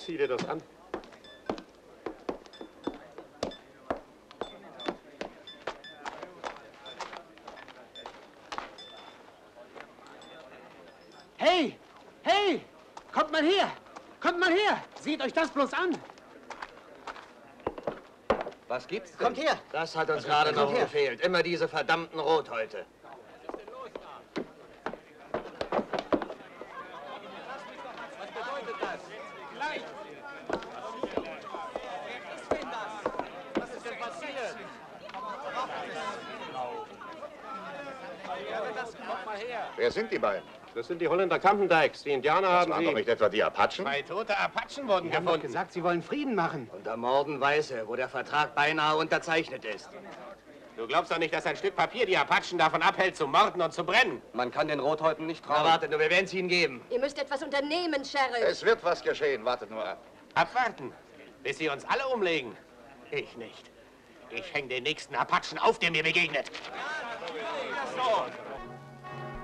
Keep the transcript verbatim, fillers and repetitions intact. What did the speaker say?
Zieh dir das an. Hey! Hey! Kommt mal her! Kommt mal her! Seht euch das bloß an! Was gibt's denn? Kommt her! Das hat uns gerade noch gefehlt. Immer diese verdammten Rothäute. Was bedeutet das? Gleich! Was ist denn das? Was ist denn passiert? Kommt mal her! Wer sind die beiden? Das sind die Holländer Kampendijks. Die Indianer Das haben waren sie... doch nicht etwa die Apachen? Zwei tote Apachen wurden Die haben doch gefunden. gesagt, sie wollen Frieden machen. Und ermorden Weiße, wo der Vertrag beinahe unterzeichnet ist. Du glaubst doch nicht, dass ein Stück Papier die Apachen davon abhält, zu morden und zu brennen? Man kann den Rothäuten nicht trauen. Na, wartet nur, wir werden es ihnen geben. Ihr müsst etwas unternehmen, Sheriff. Es wird was geschehen, wartet nur ab. Abwarten, bis sie uns alle umlegen. Ich nicht. Ich häng den nächsten Apachen auf, der mir begegnet. So.